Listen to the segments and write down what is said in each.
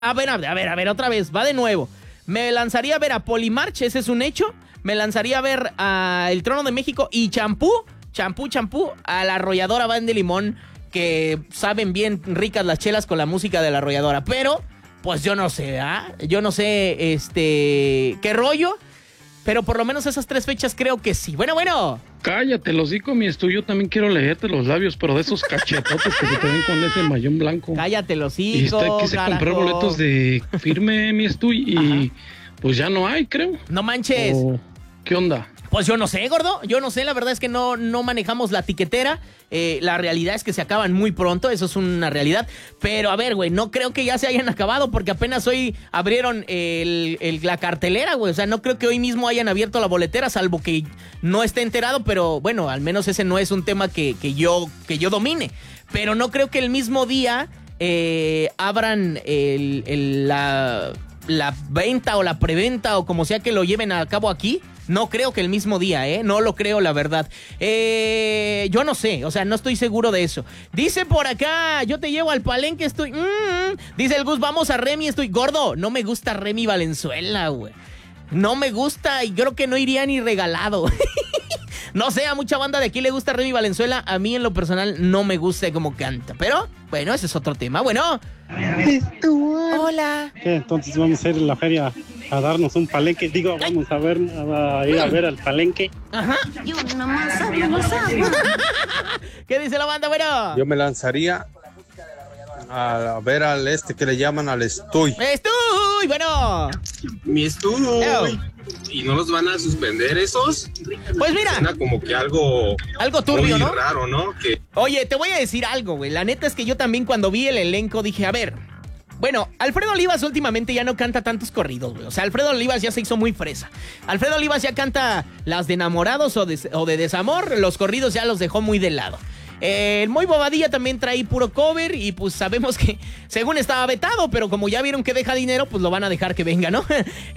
A ver, otra vez, va de nuevo. Me lanzaría a ver a Polimarch, ese es un hecho. Me lanzaría a ver a El Trono de México y Champú, a la Arrolladora Band de Limón, que saben bien ricas las chelas con la música de la Arrolladora. Pero, pues yo no sé, yo no sé, qué rollo. Pero por lo menos esas 3 fechas creo que sí. Bueno. Cállate, los hocico, mi estu. Yo también quiero leerte los labios, pero de esos cachetotes que se te ven con ese mayón blanco. Cállate, los Y quise comprar boletos de firme, mi estu, y pues ya no hay, creo. No manches. ¿Qué onda? Pues yo no sé, gordo. Yo no sé, la verdad es que no manejamos la tiquetera. La realidad es que se acaban muy pronto, eso es una realidad. Pero a ver, güey, no creo que ya se hayan acabado porque apenas hoy abrieron la cartelera, güey. O sea, no creo que hoy mismo hayan abierto la boletera, salvo que no esté enterado. Pero bueno, al menos ese no es un tema que yo domine. Pero no creo que el mismo día abran la venta o la preventa o como sea que lo lleven a cabo aquí. No creo que el mismo día, no lo creo, la verdad. Yo no sé, o sea, no estoy seguro de eso. Dice por acá, yo te llevo al Palenque, estoy... Dice el Gus, vamos a Remy, estoy gordo. No me gusta Remy Valenzuela, güey. No me gusta y creo que no iría ni regalado. No sé, a mucha banda de aquí le gusta Remy Valenzuela. A mí en lo personal no me gusta cómo canta. Pero, bueno, ese es otro tema. Bueno. Hola. ¿Qué? Entonces vamos a ir a la feria a darnos un palenque. Digo, vamos a ir a ver al palenque. Ajá. Yo nomás hablo. ¿Qué dice la banda, bueno? Yo me lanzaría a ver al que le llaman al Estuy. ¡Estuy! Bueno. Mi Estuy. ¿Y no los van a suspender esos? Pues mira. Suena como que algo turbio, muy ¿no? raro, ¿no? Oye, te voy a decir algo, güey. La neta es que yo también cuando vi el elenco dije, a ver. Bueno, Alfredo Olivas últimamente ya no canta tantos corridos, güey. O sea, Alfredo Olivas ya se hizo muy fresa. Alfredo Olivas ya canta las de enamorados o de desamor. Los corridos ya los dejó muy de lado. El Muy Bobadilla también trae puro cover y pues sabemos que según estaba vetado, pero como ya vieron que deja dinero, pues lo van a dejar que venga, ¿no?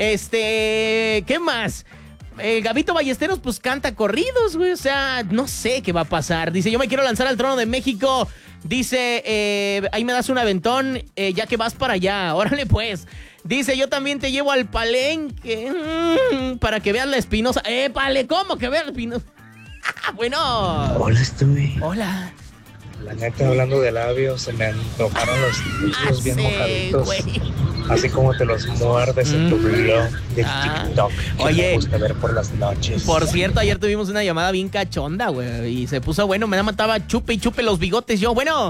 ¿Qué más? Gabito Ballesteros pues canta corridos, güey, o sea, no sé qué va a pasar. Dice, yo me quiero lanzar al Trono de México. Dice, ahí me das un aventón, ya que vas para allá, órale pues. Dice, yo también te llevo al Palenque, para que veas la Espinosa. Pale, ¿cómo que veas la Espinosa? Bueno. Hola, estoy. Hola. La neta, hablando de labios, se me antojaron los bien mojaditos. Güey. Así como te los muerdes en tu blog de TikTok. Que oye, me gusta ver por las noches. Por cierto, ayer tuvimos una llamada bien cachonda, güey. Y se puso bueno, me mataba chupe y chupe los bigotes. Yo, bueno.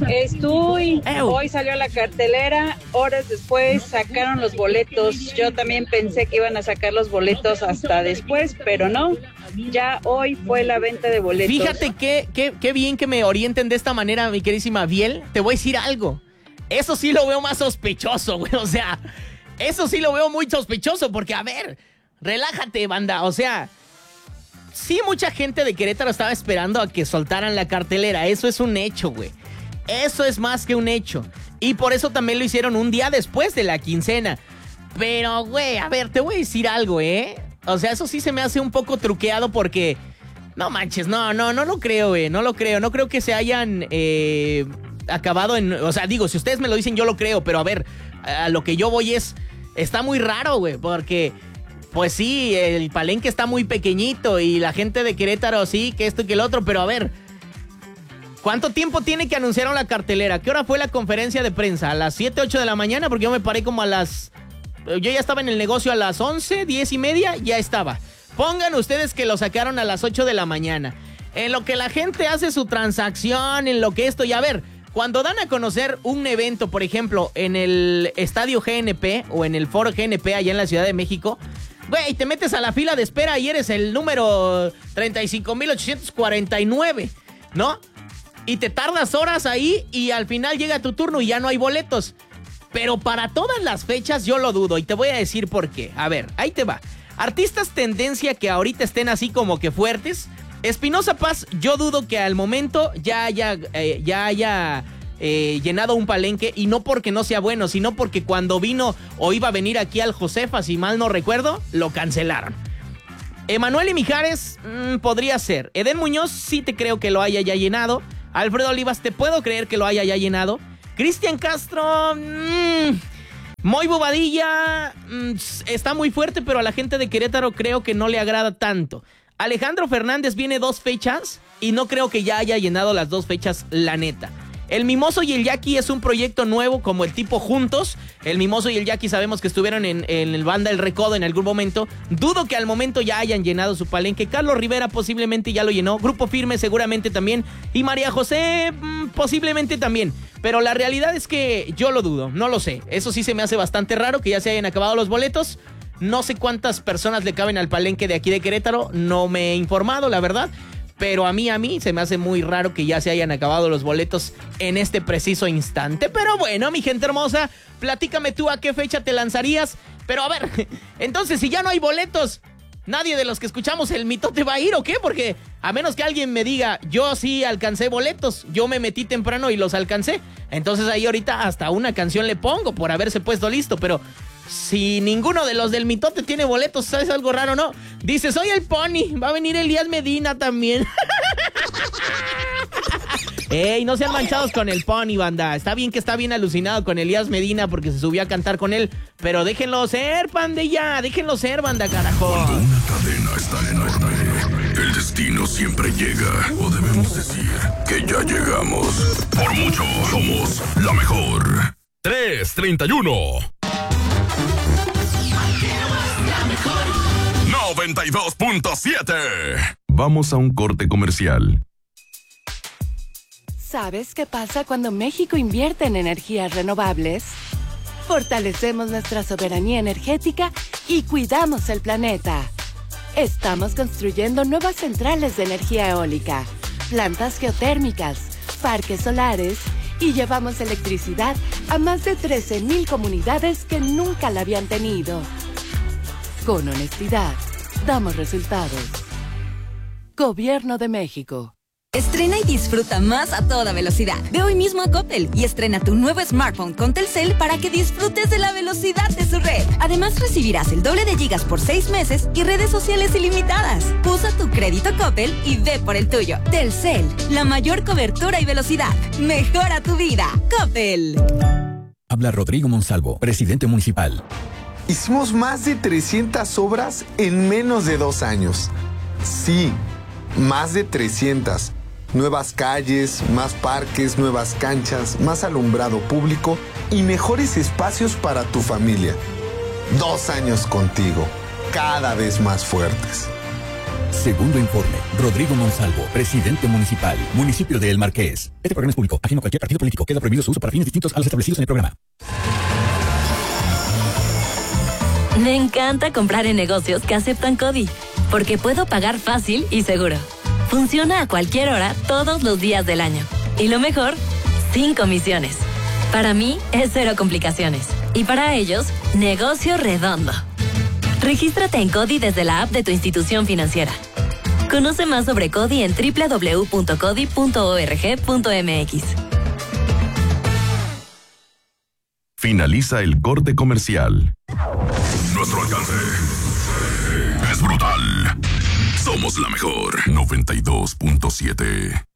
Hoy salió la cartelera, horas después sacaron los boletos. Yo también pensé que iban a sacar los boletos hasta después, pero no. Ya hoy fue la venta de boletos. Fíjate qué bien que me orienten de esta manera, mi queridísima Biel. Te voy a decir algo. Eso sí lo veo más sospechoso, güey. O sea, eso sí lo veo muy sospechoso porque, a ver, relájate, banda. O sea, sí mucha gente de Querétaro estaba esperando a que soltaran la cartelera. Eso es un hecho, güey. Eso es más que un hecho. Y por eso también lo hicieron un día después de la quincena. Pero, güey, a ver, te voy a decir algo, ¿eh? O sea, eso sí se me hace un poco truqueado porque... No manches, no lo creo, güey. No lo creo. No creo que se hayan... acabado en... O sea, digo, si ustedes me lo dicen, yo lo creo. Pero a ver, a lo que yo voy es... Está muy raro, güey, porque... Pues sí, el Palenque está muy pequeñito y la gente de Querétaro sí, que esto y que el otro. Pero a ver, ¿cuánto tiempo tiene que anunciaron la cartelera? ¿Qué hora fue la conferencia de prensa? ¿A las 7, 8 de la mañana? Porque yo me paré como a las... Yo ya estaba en el negocio a las 11, 10 y media, ya estaba. Pongan ustedes que lo sacaron a las 8 de la mañana. En lo que la gente hace su transacción, en lo que esto... Y a ver... Cuando dan a conocer un evento, por ejemplo, en el Estadio GNP o en el Foro GNP allá en la Ciudad de México, güey, te metes a la fila de espera y eres el número 35,849, ¿no? Y te tardas horas ahí y al final llega tu turno y ya no hay boletos. Pero para todas las fechas yo lo dudo y te voy a decir por qué. A ver, ahí te va. Artistas tendencia que ahorita estén así como que fuertes... Espinosa Paz, yo dudo que al momento ya haya llenado un Palenque, y no porque no sea bueno, sino porque cuando vino o iba a venir aquí al Josefa, si mal no recuerdo, lo cancelaron. Emanuel y Mijares, podría ser. Eden Muñoz, sí te creo que lo haya ya llenado. Alfredo Olivas, te puedo creer que lo haya ya llenado. Cristian Castro, Moy Bobadilla está muy fuerte, pero a la gente de Querétaro creo que no le agrada tanto. Alejandro Fernández viene 2 fechas y no creo que ya haya llenado las 2 fechas, la neta. El Mimoso y el Jackie es un proyecto nuevo, como el tipo Juntos. El Mimoso y el Jackie sabemos que estuvieron en el Banda El Recodo en algún momento. Dudo que al momento ya hayan llenado su palenque. Carlos Rivera posiblemente ya lo llenó. Grupo Firme seguramente también. Y María José posiblemente también. Pero la realidad es que yo lo dudo, no lo sé. Eso sí se me hace bastante raro que ya se hayan acabado los boletos. No sé cuántas personas le caben al palenque de aquí de Querétaro. No me he informado, la verdad. Pero a mí se me hace muy raro que ya se hayan acabado los boletos en este preciso instante. Pero bueno, mi gente hermosa, platícame tú a qué fecha te lanzarías. Pero a ver, entonces si ya no hay boletos, ¿nadie de los que escuchamos el mitote va a ir o qué? Porque a menos que alguien me diga, yo sí alcancé boletos, yo me metí temprano y los alcancé. Entonces ahí ahorita hasta una canción le pongo por haberse puesto listo, pero... si ninguno de los del mitote tiene boletos, ¿sabes algo raro, no? Dice, soy el Pony, va a venir Elías Medina también. Ey, no sean manchados con el Pony, banda. Está bien que está bien alucinado con Elías Medina porque se subió a cantar con él, pero déjenlo ser, pandilla, déjenlo ser, banda, carajo. Cuando una cadena es tan enorme, el destino siempre llega, o debemos decir que ya llegamos. Por mucho, somos la mejor. 3:31. 92.7. Vamos a un corte comercial. ¿Sabes qué pasa cuando México invierte en energías renovables? Fortalecemos nuestra soberanía energética y cuidamos el planeta. Estamos construyendo nuevas centrales de energía eólica, plantas geotérmicas, parques solares y llevamos electricidad a más de 13,000 comunidades que nunca la habían tenido. Con honestidad, damos resultados. Gobierno de México. Estrena y disfruta más a toda velocidad. Ve hoy mismo a Coppel y estrena tu nuevo smartphone con Telcel para que disfrutes de la velocidad de su red. Además, recibirás el doble de gigas por 6 meses y redes sociales ilimitadas. Usa tu crédito Coppel y ve por el tuyo. Telcel, la mayor cobertura y velocidad. Mejora tu vida. Coppel. Habla Rodrigo Monsalvo, presidente municipal. Hicimos más de 300 obras en menos de 2 años. Sí, más de 300. Nuevas calles, más parques, nuevas canchas, más alumbrado público y mejores espacios para tu familia. 2 años contigo, cada vez más fuertes. Segundo informe, Rodrigo Monsalvo, presidente municipal, municipio de El Marqués. Este programa es público, ajeno a cualquier partido político. Queda prohibido su uso para fines distintos a los establecidos en el programa. Me encanta comprar en negocios que aceptan CODI, porque puedo pagar fácil y seguro. Funciona a cualquier hora, todos los días del año. Y lo mejor, sin comisiones. Para mí, es 0 complicaciones. Y para ellos, negocio redondo. Regístrate en CODI desde la app de tu institución financiera. Conoce más sobre CODI en www.codi.org.mx. Finaliza el corte comercial. Nuestro alcance es brutal. Somos la mejor. 92.7.